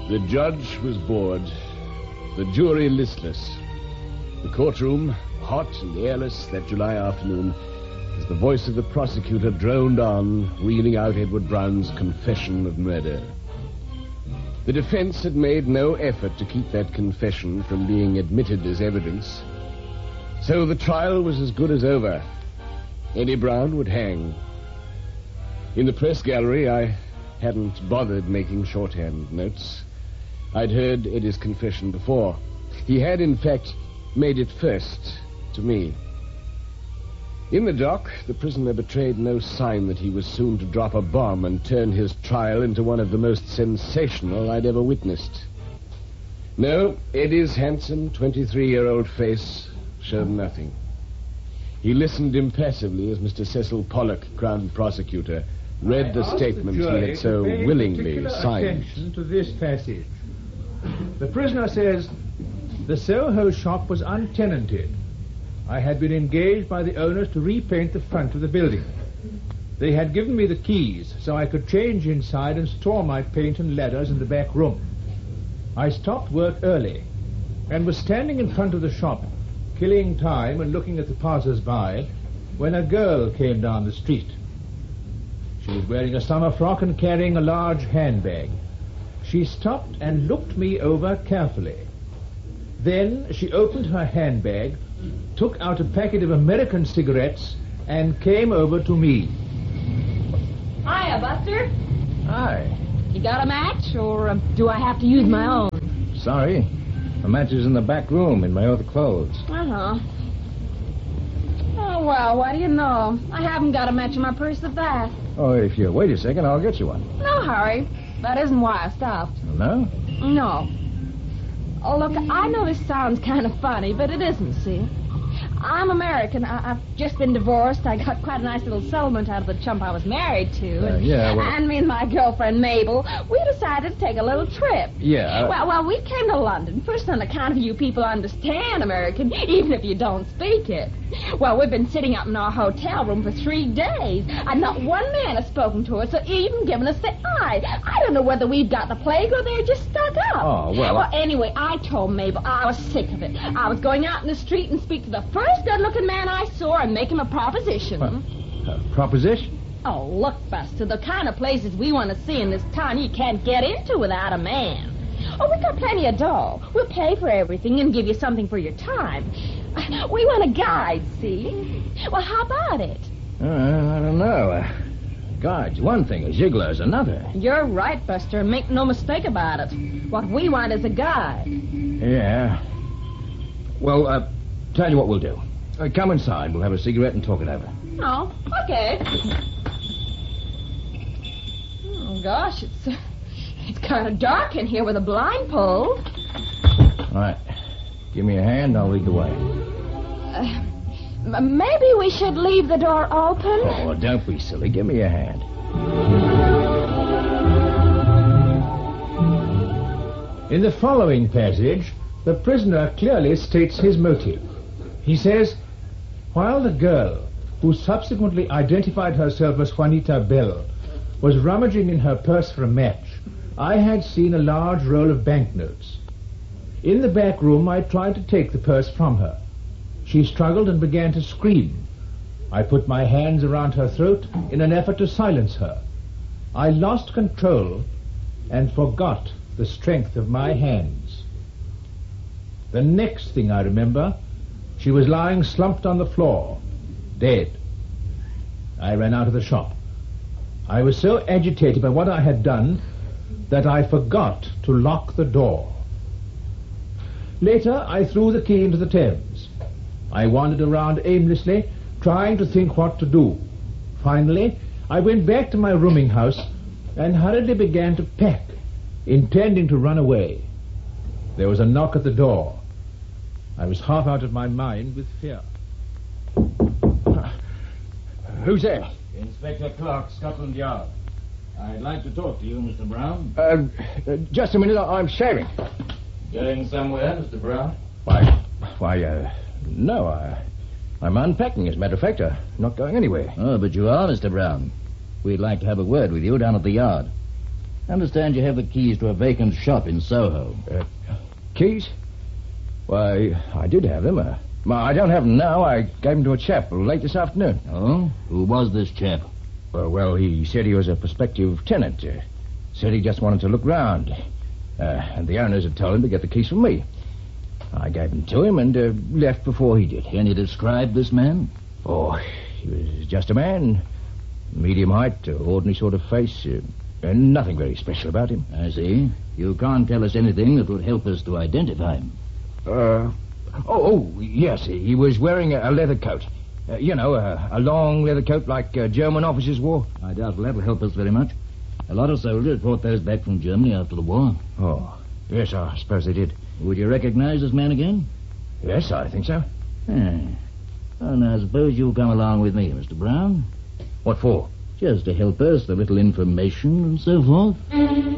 The judge was bored, the jury listless, the courtroom hot and airless that July afternoon as the voice of the prosecutor droned on, reeling out Edward Brown's confession of murder. The defense had made no effort to keep that confession from being admitted as evidence, so the trial was as good as over. Eddie Brown would hang. In the press gallery, I hadn't bothered making shorthand notes. I'd heard Eddie's confession before. He had, in fact, made it first to me. In the dock, the prisoner betrayed no sign that he was soon to drop a bomb and turn his trial into one of the most sensational I'd ever witnessed. No, Eddie's handsome 23-year-old face showed nothing. He listened impassively as Mr. Cecil Pollock, Crown Prosecutor, read the statement he had so willingly signed. Attention to this passage. The prisoner says, "The Soho shop was untenanted. I had been engaged by the owners to repaint the front of the building. They had given me the keys so I could change inside and store my paint and ladders in the back room. I stopped work early and was standing in front of the shop, killing time and looking at the passers-by, when a girl came down the street. She was wearing a summer frock and carrying a large handbag. She stopped and looked me over carefully. Then she opened her handbag, took out a packet of American cigarettes, and came over to me." Hiya, Buster. Hi. You got a match, or do I have to use my own? Sorry. The match is in the back room in my other clothes. Uh-huh. Oh, well, what do you know? I haven't got a match in my purse at that. Oh, if you wait a second, I'll get you one. No hurry. That isn't why I stopped. No? No. Oh, look, I know this sounds kind of funny, but it isn't, see? I'm American. I've just been divorced. I got quite a nice little settlement out of the chump I was married to. Yeah, well... And me and my girlfriend, Mabel, we decided to take a little trip. Yeah. Well, we came to London, first on account of you people understand American, even if you don't speak it. Well, we've been sitting up in our hotel room for 3 days, and not one man has spoken to us or even given us the eye. I don't know whether we've got the plague or they're just stuck up. Oh, well... Well, anyway, I told Mabel I was sick of it. I was going out in the street and speak to the first good-looking man I saw and make him a proposition. What? A proposition? Oh, look, Buster, the kind of places we want to see in this town you can't get into without a man. Oh, we got plenty of dough. We'll pay for everything and give you something for your time. We want a guide, see? Well, how about it? I don't know. Guide's one thing, a gigolo's another. You're right, Buster. Make no mistake about it. What we want is a guide. Yeah. Well, tell you what we'll do. Come inside. We'll have a cigarette and talk it over. Oh, okay. Oh, gosh, it's kind of dark in here with a blind pulled. All right. Give me a hand, I'll lead the way. Maybe we should leave the door open? Oh, don't be silly. Give me a hand. In the following passage, the prisoner clearly states his motive. He says, "While the girl, who subsequently identified herself as Juanita Bell, was rummaging in her purse for a match, I had seen a large roll of banknotes. In the back room, I tried to take the purse from her. She struggled and began to scream. I put my hands around her throat in an effort to silence her. I lost control and forgot the strength of my hands. The next thing I remember, she was lying slumped on the floor, dead. I ran out of the shop. I was so agitated by what I had done that I forgot to lock the door. Later, I threw the key into the Thames. I wandered around aimlessly, trying to think what to do. Finally, I went back to my rooming house and hurriedly began to pack, intending to run away. There was a knock at the door. I was half out of my mind with fear. Who's there? Inspector Clark, Scotland Yard. I'd like to talk to you, Mr. Brown. Just a minute, I'm shaving. Going somewhere, Mr. Brown? No, I'm unpacking, as a matter of fact. I'm not going anywhere. Oh, but you are, Mr. Brown. We'd like to have a word with you down at the yard. I understand you have the keys to a vacant shop in Soho. Keys? Why, I did have them. I don't have them now. I gave them to a chap late this afternoon. Oh? Who was this chap? Well, he said he was a prospective tenant. Said he just wanted to look round. And the owners had told him to get the keys from me. I gave them to him and left before he did. Can you describe this man? Oh, he was just a man. Medium height, ordinary sort of face. And nothing very special about him. I see. You can't tell us anything that would help us to identify him. Yes, he was wearing a leather coat. A long leather coat like German officers wore. I doubt that'll help us very much. A lot of soldiers brought those back from Germany after the war. Oh, yes, I suppose they did. Would you recognize this man again? Yes, I think so. Well, now, suppose you come along with me, Mr. Brown. What for? Just to help us, the little information and so forth.